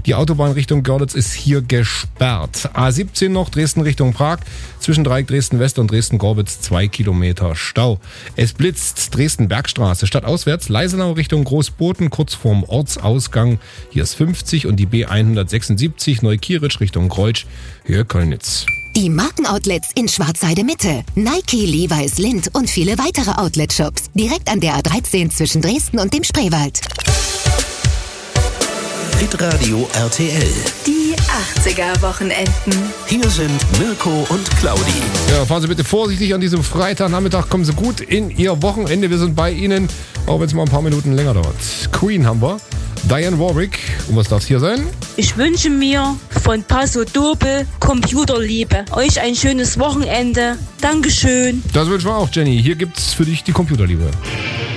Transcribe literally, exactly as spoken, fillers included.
Die Autobahn Richtung Görlitz ist hier gesperrt. A siebzehn noch, Dresden Richtung Prag. Zwischen Dreieck Dresden-West und Dresden-Gorbitz zwei Kilometer Stau. Es blitzt, Dresden-Bergstraße. Stadtauswärts, Leisenau Richtung Großboden, kurz vorm Ortsausgang. Hier ist fünfzig und die B hundertsechsundsiebzig, Neukieritsch Richtung Kreutsch, Höhe Kölnitz. Die Markenoutlets in Schwarzheide Mitte. Nike, Levi's, Lindt und viele weitere Outlet-Shops. Direkt an der A dreizehn zwischen Dresden und dem Spreewald. Hitradio R T L. Die achtziger-Wochenenden. Hier sind Mirko und Claudi. Ja, fahren Sie bitte vorsichtig an diesem Freitagnachmittag. Kommen Sie gut in Ihr Wochenende. Wir sind bei Ihnen, auch wenn es mal ein paar Minuten länger dauert. Queen haben wir. Diane Warwick. Und was darf es hier sein? Ich wünsche mir von Paso Doble Computerliebe. Euch ein schönes Wochenende. Dankeschön. Das wünschen wir auch, Jenny. Hier gibt's für dich die Computerliebe.